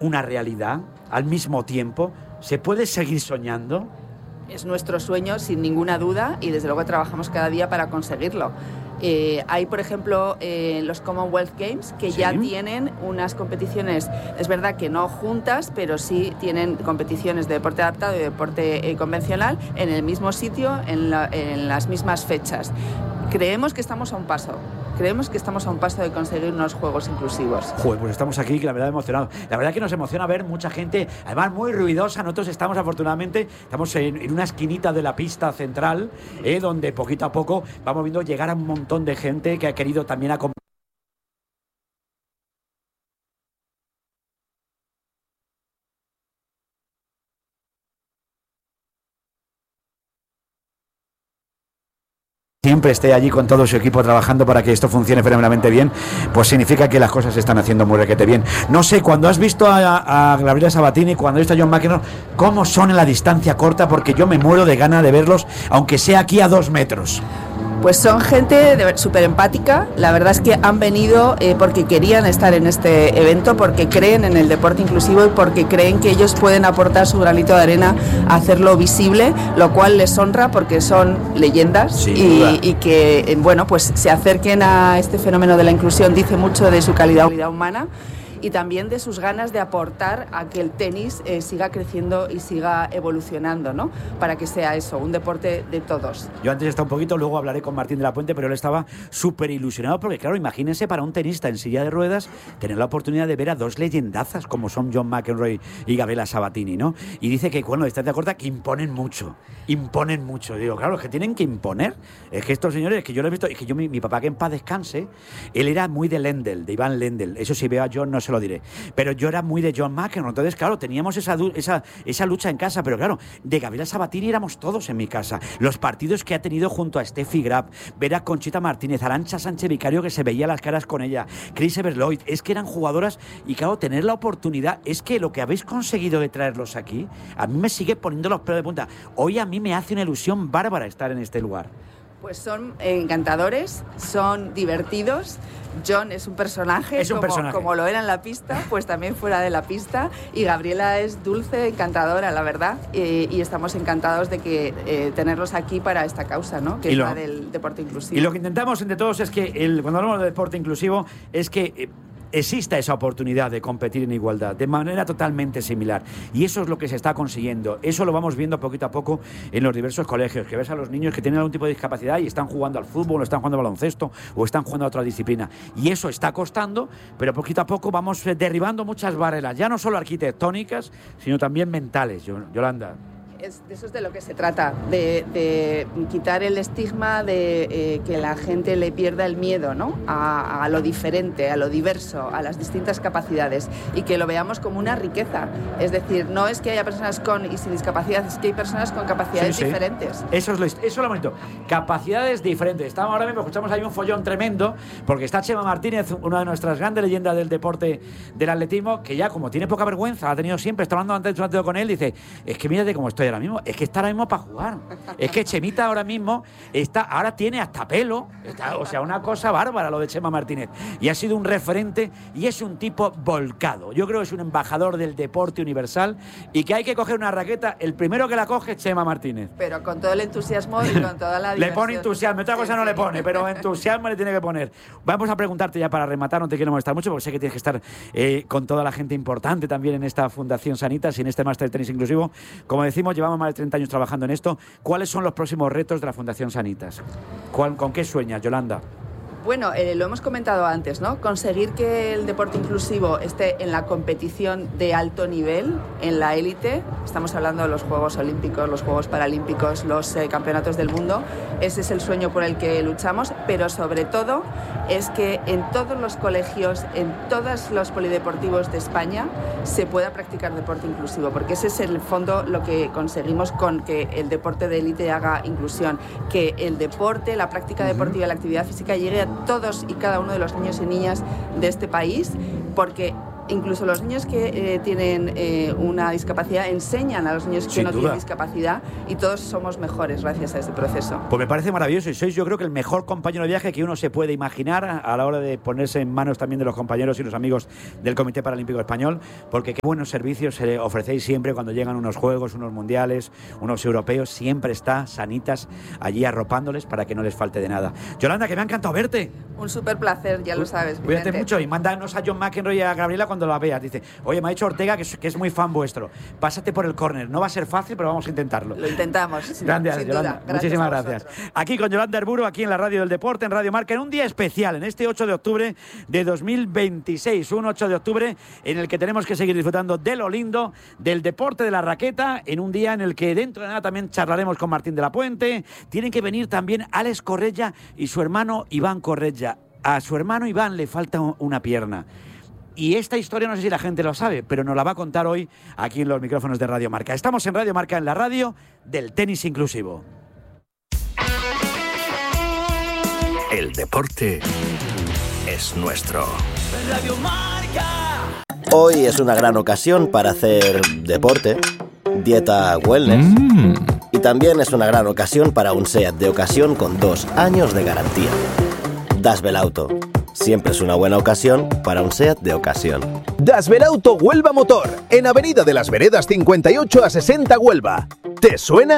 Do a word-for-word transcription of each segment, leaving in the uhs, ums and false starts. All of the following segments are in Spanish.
una realidad al mismo tiempo? ¿Se puede seguir soñando? Es nuestro sueño, sin ninguna duda, y desde luego trabajamos cada día para conseguirlo. Eh, hay, por ejemplo, eh, los Commonwealth Games, que ¿sí? ya tienen unas competiciones, es verdad que no juntas, pero sí tienen competiciones de deporte adaptado y de deporte eh, convencional en el mismo sitio, en, la, en las mismas fechas. Creemos que estamos a un paso. Creemos que estamos a un paso de conseguir unos juegos inclusivos. Joder, pues estamos aquí, la verdad, emocionados. La verdad que nos emociona ver mucha gente, además muy ruidosa. Nosotros estamos, afortunadamente, estamos en, en una esquinita de la pista central, eh, donde poquito a poco vamos viendo llegar a un montón de gente que ha querido también acompañar. Siempre esté allí con todo su equipo trabajando para que esto funcione fenomenalmente bien, pues significa que las cosas se están haciendo muy requete bien. No sé, cuando has visto a, a Gabriela Sabatini, cuando has visto a John McEnroe, ¿cómo son en la distancia corta? Porque yo me muero de gana de verlos, aunque sea aquí a dos metros. Pues son gente súper empática. La verdad es que han venido eh, porque querían estar en este evento, porque creen en el deporte inclusivo y porque creen que ellos pueden aportar su granito de arena a hacerlo visible, lo cual les honra porque son leyendas y, y que eh, bueno, pues se acerquen a este fenómeno de la inclusión dice mucho de su calidad humana y también de sus ganas de aportar a que el tenis eh, siga creciendo y siga evolucionando, ¿no? Para que sea eso, un deporte de todos. Yo antes estaba un poquito, luego hablaré con Martín de la Puente, pero él estaba súper ilusionado porque, claro, imagínense para un tenista en silla de ruedas tener la oportunidad de ver a dos leyendazas como son John McEnroe y Gabriela Sabatini, ¿no? Y dice que, bueno, distancia corta, que imponen mucho, imponen mucho. Digo, claro, es que tienen que imponer. Es que estos señores, es que yo lo he visto, es que yo, mi, mi papá, que en paz descanse, él era muy de Lendl, de Iván Lendl. Eso si veo a John no se lo diré, pero yo era muy de John McEnroe, entonces claro, teníamos esa, esa, esa lucha en casa, pero claro, de Gabriela Sabatini éramos todos en mi casa, los partidos que ha tenido junto a Steffi Graf, ver a Conchita Martínez, Arantxa Sánchez Vicario, que se veía las caras con ella, Chris Everloyd, es que eran jugadoras, y claro, tener la oportunidad, es que lo que habéis conseguido de traerlos aquí, a mí me sigue poniendo los pelos de punta. Hoy a mí me hace una ilusión bárbara estar en este lugar. Pues son encantadores, son divertidos. John es un personaje, es un como, personaje, como lo era en la pista, pues también fuera de la pista. Y Gabriela es dulce, encantadora, la verdad. Y, y estamos encantados de que eh, tenerlos aquí para esta causa, ¿no? Que y es lo, la del deporte inclusivo. Y lo que intentamos entre todos es que, el, cuando hablamos de deporte inclusivo, es que Eh, exista esa oportunidad de competir en igualdad, de manera totalmente similar. Y eso es lo que se está consiguiendo. Eso lo vamos viendo poquito a poco en los diversos colegios, que ves a los niños que tienen algún tipo de discapacidad y están jugando al fútbol, o están jugando al baloncesto, o están jugando a otra disciplina. Y eso está costando, pero poquito a poco vamos derribando muchas barreras, ya no solo arquitectónicas, sino también mentales, Yolanda. Es, de eso es de lo que se trata, de, de quitar el estigma de eh, que la gente le pierda el miedo, ¿no? a, a lo diferente, a lo diverso, a las distintas capacidades y que lo veamos como una riqueza. Es decir, no es que haya personas con y sin discapacidad, es que hay personas con capacidades sí, sí. diferentes. Eso es lo, eso es lo bonito, capacidades diferentes. Estamos ahora mismo, escuchamos ahí un follón tremendo porque está Chema Martínez, una de nuestras grandes leyendas del deporte del atletismo, que ya como tiene poca vergüenza, ha tenido siempre, está hablando antes de con él, dice, es que mírate cómo estoy ahora mismo, es que está ahora mismo para jugar, es que Chemita ahora mismo está, ahora tiene hasta pelo, está, o sea, una cosa bárbara lo de Chema Martínez, y ha sido un referente y es un tipo volcado. Yo creo que es un embajador del deporte universal y que hay que coger una raqueta, el primero que la coge es Chema Martínez. Pero con todo el entusiasmo y con toda la diversión. Le pone entusiasmo, otra cosa no le pone, pero entusiasmo le tiene que poner. Vamos a preguntarte ya para rematar, no te quiero molestar mucho porque sé que tienes que estar eh, con toda la gente importante también en esta Fundación Sanitas y en este máster de tenis inclusivo. Como decimos, llevamos más de treinta años trabajando en esto. ¿Cuáles son los próximos retos de la Fundación Sanitas? ¿Cuál, ¿Con qué sueñas, Yolanda? Bueno, eh, lo hemos comentado antes, ¿no? Conseguir que el deporte inclusivo esté en la competición de alto nivel, en la élite. Estamos hablando de los Juegos Olímpicos, los Juegos Paralímpicos, los eh, Campeonatos del Mundo. Ese es el sueño por el que luchamos, pero sobre todo es que en todos los colegios, en todos los polideportivos de España, se pueda practicar deporte inclusivo, porque ese es el fondo lo que conseguimos con que el deporte de élite haga inclusión, que el deporte, la práctica deportiva y la actividad física llegue a todos y cada uno de los niños y niñas de este país, porque incluso los niños que eh, tienen eh, una discapacidad enseñan a los niños que Sin no duda. tienen discapacidad y todos somos mejores gracias a este proceso. Pues me parece maravilloso y sois yo creo que el mejor compañero de viaje que uno se puede imaginar a la hora de ponerse en manos también de los compañeros y los amigos del Comité Paralímpico Español, porque qué buenos servicios eh, ofrecéis siempre cuando llegan unos juegos, unos mundiales, unos europeos, siempre está Sanitas allí arropándoles para que no les falte de nada. Yolanda, que me ha encantado verte. Un súper placer, ya lo sabes. Cuídate Vicente. mucho y mándanos a John McEnroe y a Gabriela cuando la veas. Dice, oye, me ha dicho Ortega que es, que es muy fan vuestro. Pásate por el córner. No va a ser fácil, pero vamos a intentarlo. Lo intentamos. Gracias, sin Yolanda. duda. Gracias Muchísimas a gracias. vosotros. Aquí con Yolanda Herburo, aquí en la Radio del Deporte, en Radio Marca, en un día especial, en este ocho de octubre de dos mil veintiséis. Un ocho de octubre en el que tenemos que seguir disfrutando de lo lindo, del deporte de la raqueta, en un día en el que dentro de nada también charlaremos con Martín de la Puente. Tienen que venir también Alex Correia y su hermano Iván Correia. A su hermano Iván le falta una pierna. Y esta historia no sé si la gente lo sabe, pero nos la va a contar hoy aquí en los micrófonos de Radio Marca. Estamos en Radio Marca, en la radio del tenis inclusivo. El deporte es nuestro. Radio Marca. Hoy es una gran ocasión para hacer deporte, dieta wellness Mm. y también es una gran ocasión para un SEAT de ocasión con dos años de garantía. Dasbelauto. Siempre es una buena ocasión para un SEAT de ocasión. Dasbelauto Huelva Motor, en Avenida de las Veredas cincuenta y ocho a sesenta Huelva. ¿Te suena?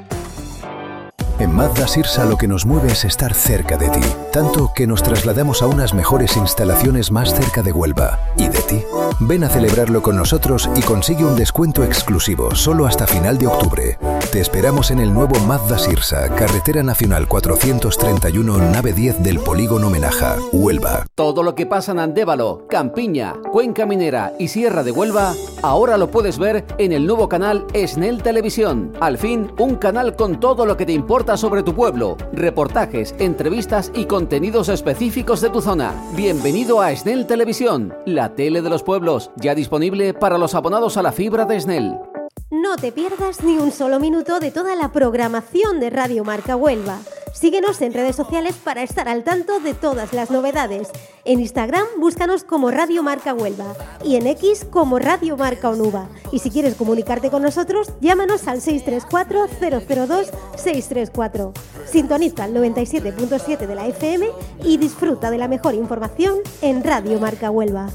En Mazda Sirsa lo que nos mueve es estar cerca de ti, tanto que nos trasladamos a unas mejores instalaciones más cerca de Huelva. ¿Y de ti? Ven a celebrarlo con nosotros y consigue un descuento exclusivo solo hasta final de octubre. Te esperamos en el nuevo Mazda Sirsa, Carretera Nacional cuatrocientos treinta y uno, nave diez del Polígono Menaja, Huelva. Todo lo que pasa en Andévalo, Campiña, Cuenca Minera y Sierra de Huelva, ahora lo puedes ver en el nuevo canal Esnel Televisión. Al fin, un canal con todo lo que te importa sobre tu pueblo, reportajes, entrevistas y contenidos específicos de tu zona. Bienvenido a Esnel Televisión, la tele de los pueblos, ya disponible para los abonados a la fibra de Esnel. No te pierdas ni un solo minuto de toda la programación de Radio Marca Huelva. Síguenos en redes sociales para estar al tanto de todas las novedades. En Instagram búscanos como Radio Marca Huelva y en X como Radio Marca Onuba. Y si quieres comunicarte con nosotros, llámanos al seis tres cuatro, cero cero dos, seis tres cuatro. Sintoniza el noventa y siete punto siete de la F M y disfruta de la mejor información en Radio Marca Huelva.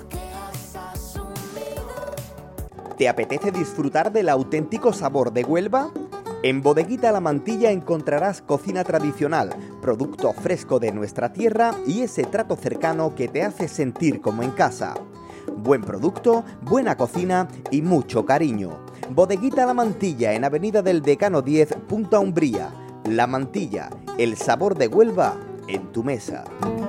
¿Te apetece disfrutar del auténtico sabor de Huelva? En Bodeguita La Mantilla encontrarás cocina tradicional, producto fresco de nuestra tierra y ese trato cercano que te hace sentir como en casa. Buen producto, buena cocina y mucho cariño. Bodeguita La Mantilla en Avenida del Decano diez, Punta Umbría. La Mantilla, el sabor de Huelva en tu mesa.